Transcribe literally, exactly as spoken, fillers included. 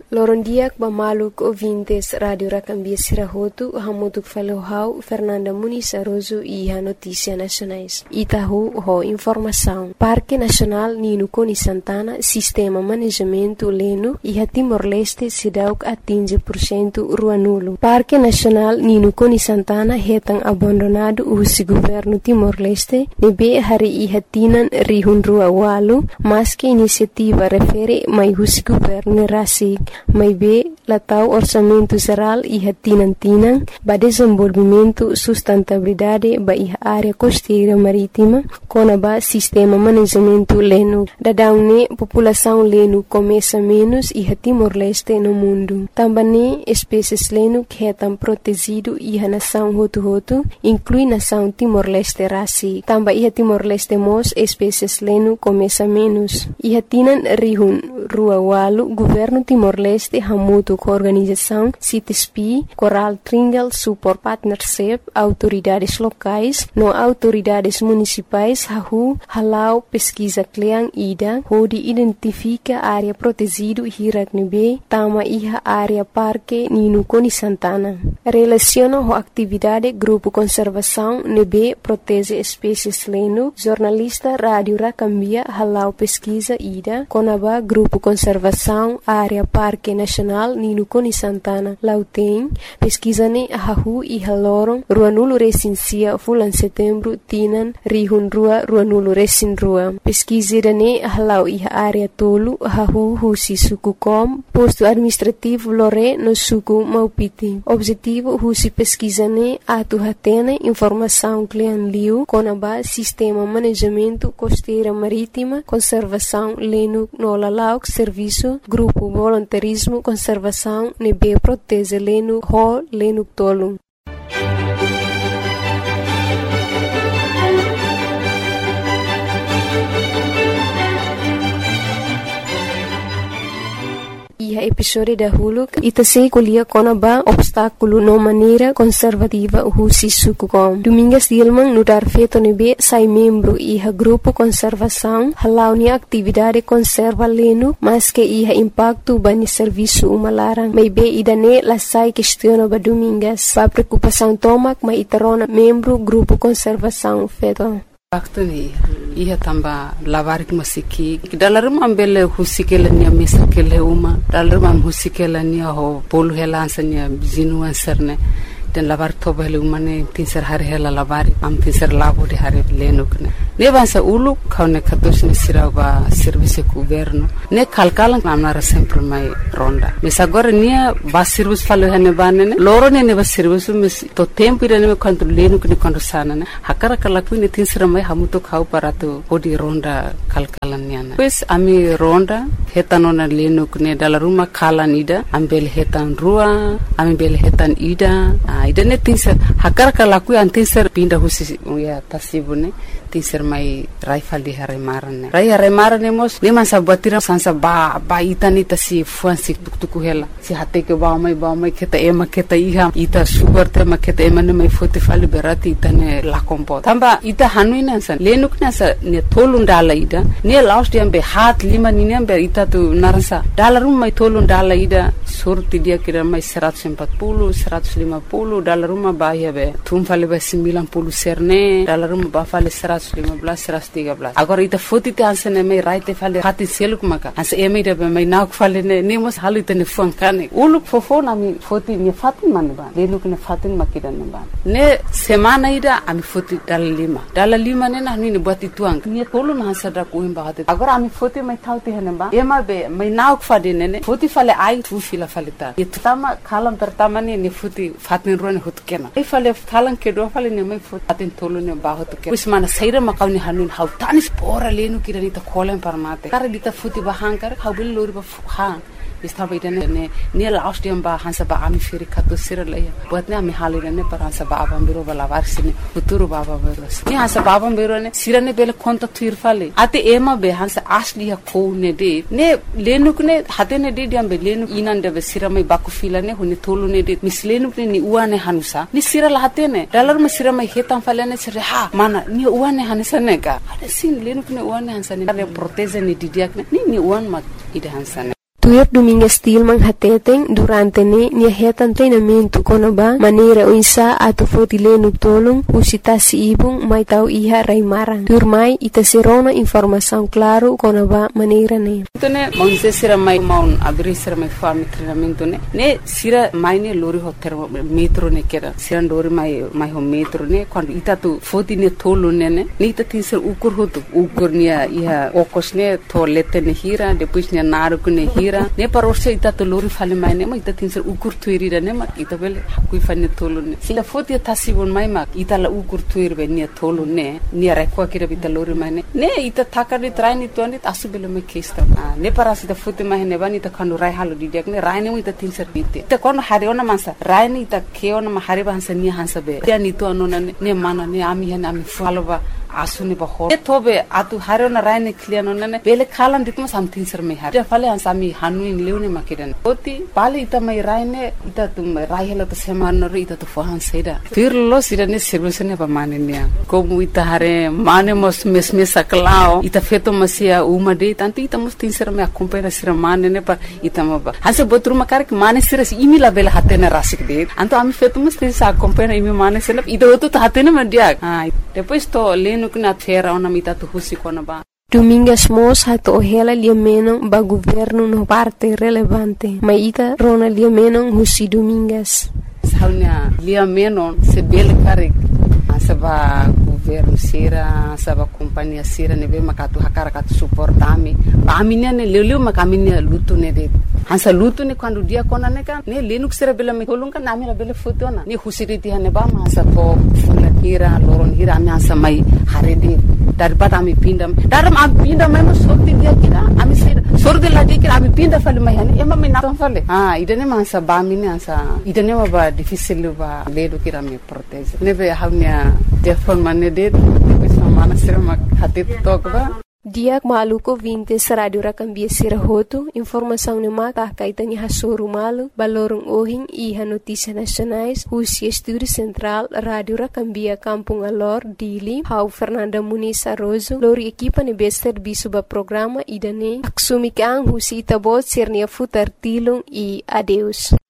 Lorondiak bamaluk ouvintes Radio Racambia Sirahotu, hamutuk falohau Fernanda Muniz Aroso e a Notícia Nacionais. Itahu ho informação. Parque Nacional Nino Coni Santana, Sistema Manejamento Leno e a Timor-Leste Sidauk atinge por cento Ruanulo. Parque Nacional Nino Coni Santana retan abandonado o governo Timor-Leste, nebe hari e hatinan rihun rua walu, mas que iniciativa refere mai o governo rasik. Mai be latau orçamento geral e hatinantinan ba desenvolvimento sustentabilidade ba iha área costeira marítima com ba sistema manejamento leno. Dadaune população leno começa menos e Timor-Leste no mundo. Também espécies leno que estão protegido e a nação hotu-hotu inclui nação Timor-Leste rasi. Também iha Timor-Leste mos espécies leno começa menos. E hatinan rihun rua walu governo Timor-Leste hamutu com organização C I T S P, Coral Triangle Support Partnership, autoridades locais, no autoridades municipais, hahu, halau pesquisa kleang ida, hodi identifica área protegido hiraknebe, tama iha área parque Nino Coni Santana. Relaciona ho atividade grupo conservação nebe protege espécies leno, jornalista Rádio Racambia halau pesquisa ida, conaba grupo conservação área parque Nacional Nino Coni Santana Lauteng pesquisane ahahu e haloron Ruanulo recensia fulan setembro tinan rihun rua Ruanulo recin rua pesquisirane ahalau e área tolu ahahu husi suku kom posto administrativo lore no suku Maupiti. Objetivo husi pesquisane atu hatene informação klian liu conaba sistema manejamento costeira marítima conservação leno no lalauk serviço grupo voluntarismo conservação nebe protege leno ho leno tolu. E a episódio da Huluk ita se colhia conaba obstáculo no maneira conservativa o husi sukukom. Domingas Dilman no dar feito nebe sai membro e a grupo conservação halau ni atividade conserva leno mas que iha impacto bani serviço umalarang. Mai be idane la sai questiona ba domingas. Pa preocupação tomak mai itarona membro grupo conservação feito. Waktu ni ia tamba lavarik masiki dalam ambele husikela ni misakele uma dalam husikela ni ho polu helansanya zinuan serne dan lavar toba hele umane tinser hari hela lavari am tinser labo de hari lenukne ne bansa ulu kaune kados ni siraba service governo ne kalkalan amnara sempre mai ronda mes agora nia ba service falo hene banene loro ne ne ba service mes to tempo ire ne quanto lenukne quando sana ne hakara kala ku ne tinser mai hamuto khau paratu odi ronda kalkalan niana pues ami ronda hetanona lenukne dala ruma kalan ida ambel hetan rua ambel hetan ida ida ne tinser hakara kala ku an tinser pinda husi ya tasibune tinser mai raifal di hari marane rai hari marane mos ne masa batira sansa ba ba itani tasi fuansi tuktuku hela si hate ke ba mai ba mai keta ema keta iha ita sugar te ma keta ema ne mai fote fali berati itane la kompo tamba ita hanuina san lenuk na sa ne tolun dala ida ne last dia be hat lima ni ne be ita tu narasa dala rum mai tolun dala ida surti dia kira mai seratus empat puluh seratus lima puluh dala rumah bahaya be tum fali be sembilan puluh serne dala rumah ba fali seratus lima belas seratus tiga belas agora ita foto te ansene mai raite fali hati seluk maka as eme de be mai nauk fali ne ne mos halu te ne fon kane uluk fofo na mi foto ni fatin man ba le luk ne fatin makidan ba ne semana ida ami foto dala lima dala lima ne na ni buat ituang ni tolu na sada ko imba hati agora ami foto mai thauti hene ba ema be mai nauk fadi ne ne foto fali ai tu fila fali ta itama kalam pertama ni ni foto fatin ron hot kena e fale thalang ke do fale ne mai foto fatin tolu ne ba hot kena usmana saira makawni hanun hau tanis pora lenu kirani ta kholen parmate kare dita foto ba hankar khawbil lori ba ha istaba idane ne ne last time ba hansa ba ami firi kato sirale buat ne ami halire ne par hansa ba abam biro bala varsine uturu baba biro ne hansa baba biro ne sirane bele konta tuir fale ate ema be hansa asli ha ko ne de ne lenuk ne hate ne de diam be lenu inan de be sirame baku fila ne huni tolu ne de mislenuk ne ni uane hanusa ni sirala hate ne dalar me sirame hetan fale ne sire ha mana ni uane hanusa ne ga ade sin lenuk ne uane hansa ne proteze ne didiak ne ni ni uan mak ide hansa ne Tuir Domingues Tilman hateteng durante ne nia hetan treinamento konaba maneira uinsa ato fotilenu tolong usita si ibung mai tau iha raimarang. Tuir mai ita serona informação claro konaba maneira ne. Tone monse sira mai maun abri sira mai fami treinamento ne. Ne sira mai ne lori ho metro ne kera. Sira lori mai mai ho metro ne quando ita tu foti ne tolo ne ne. Ne ita tin sira ukur hotu ukur nia iha okos ne to lete ne hira depois nia naruku ne hira. Ne parosha ita to lori fale mai ne ma ita tin sira ukur tuiri ne ma ita bele kui fane tolo ne. Sila foti tasibon mai ma ita la ukur tuiri be nia tolo ne nia rekwa kira ita lori mai ne. Ne ita takari traini tuani asu bele me kesta. Ne parasi ita foti mai ne bani ita kanu rai halu didiak ne rai ne ita tin sira bite. Ita kono hari ona mansa rai ne ita keona ma hari ba hansa nia hansa be. Dia ni tu anona ne ne mana ne ami hene ami falova asuni ba ho. Ne tobe atu hari ona rai ne kliano ne bele kalan ditma something sir me hari. Dia fale hansa ami hanu in leune makiran. Oti pali ita mai rai ne ita tum rai hela to semana ro ita to fohan seda. Firlo sira ne service ne ba mane nia. Komu ita hare mane mos mes mes saklao ita feto masia uma de tanto ita mos tin sira me acompanha sira mane ne pa ita maba. Hansa botru makar ke mane sira imi la bela hatena rasik de. Anto ami feto mos tin sa acompanha imi mane sira ita oto hatena mandia. Ah depois to leno que na terra ona mita to husi kona ba. Domingues Mos hato ohela liamenon ba governo no parte relevante. Maita rona liamenon husi Domingues. Saunya liamenon se bele karik. Saba governo sira, saba companhia sira nebe makatu hakara katu suportami. Ba aminia ne leleu makaminia lutu ne de. Hansa lutu ne quando dia kona ne kan ne lenuk sira bela me holung kan namira bela fotona. Ne husiriti hane ba ma sa to fulan hira loron hira ami hansa mai harede. Daripada ami pindam. Daram ami pindam mai sorti dia kira ami sira. Sorti lagi kira ami pinda fale mai hane ema me na fale. Ah idane ma hansa ba mine hansa idane ma ba difícil ba ledo kira me protege. Nebe hamnya telefon mane det bisa mana sira mak hati tokba. Diak maluko vintes radio rakambia sira hotu informação ne maka kaitani hasoru malu balorong ohing iha notícia nacionais husi estúdio central radio rakambia Kampung Alor Dili hau Fernanda Muniz Arrozo lori equipa ne bester bisuba programa idane aksumi kang husi itabot sirnia futar tilung e adeus.